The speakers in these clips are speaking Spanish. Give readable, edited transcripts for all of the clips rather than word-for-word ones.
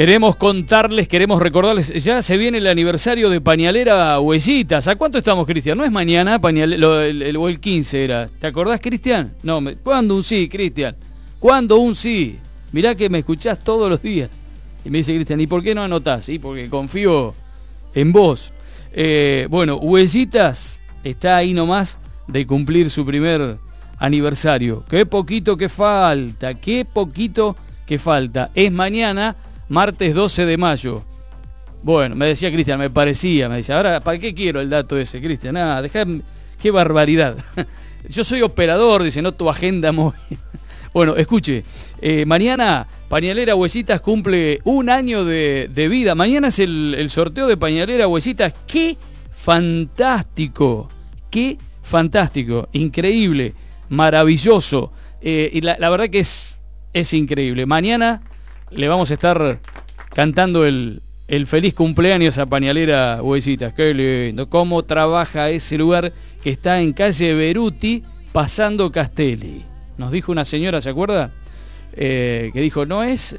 Queremos contarles, queremos recordarles, ya se viene el aniversario de Pañalera Huesitas. ¿A cuánto estamos, Cristian? ¿No es mañana o el 15 era? ¿Te acordás, Cristian? No, ¿cuándo un sí, Cristian? ¿Cuándo un sí? Mirá que me escuchás todos los días. Y me dice Cristian, ¿y por qué no anotás? Sí, porque confío en vos. Bueno, Huesitas está ahí nomás de cumplir su primer aniversario. Qué poquito que falta, qué poquito que falta. Es mañana, martes 12 de mayo. Bueno, me decía Cristian, me decía, ahora, ¿para qué quiero el dato ese, Cristian? Nada, dejá, qué barbaridad. Yo soy operador, dice, no tu agenda móvil. Bueno, escuche, mañana Pañalera Huesitas cumple un año de vida. Mañana es el sorteo de Pañalera Huesitas. ¡Qué fantástico! ¡Qué fantástico! Increíble, maravilloso. Y la verdad que es increíble. Mañana le vamos a estar cantando el feliz cumpleaños a Pañalera Huesitas. ¡Qué lindo! Cómo trabaja ese lugar que está en calle Beruti, pasando Castelli. Nos dijo una señora, ¿se acuerda? Que dijo, no es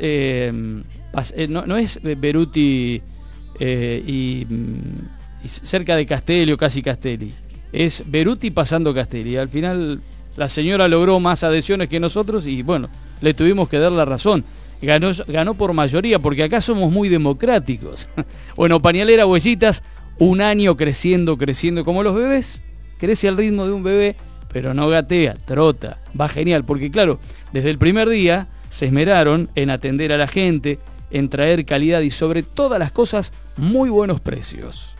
Beruti y cerca de Castelli o casi Castelli. Es Beruti pasando Castelli. Al final la señora logró más adhesiones que nosotros y bueno, le tuvimos que dar la razón. Ganó por mayoría, porque acá somos muy democráticos. Bueno, Pañalera Huesitas, un año creciendo como los bebés. Crece al ritmo de un bebé, pero no gatea, trota, va genial, porque claro, desde el primer día se esmeraron en atender a la gente, en traer calidad y sobre todas las cosas, muy buenos precios.